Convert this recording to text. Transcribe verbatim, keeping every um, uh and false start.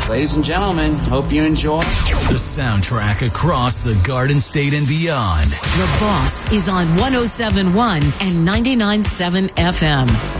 Ladies and gentlemen, hope you enjoy the soundtrack across the Garden State and beyond. The Boss is on one oh seven point one and ninety-nine point seven F M.